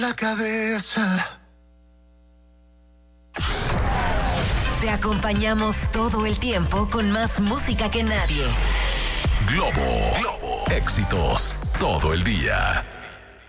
la cabeza. Te acompañamos todo el tiempo con más música que nadie. Globo. Éxitos todo el día.